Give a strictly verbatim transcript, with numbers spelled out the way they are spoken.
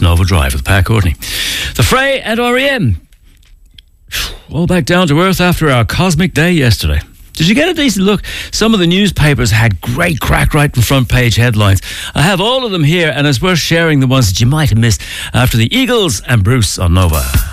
Nova Drive with Pat Courtney. The Fray and R E M. All back down to earth after our cosmic day yesterday. Did you get a decent look? Some of the newspapers had great crack right in front page headlines. I have all of them here, and it's worth sharing the ones that you might have missed after the Eagles and Bruce on Nova.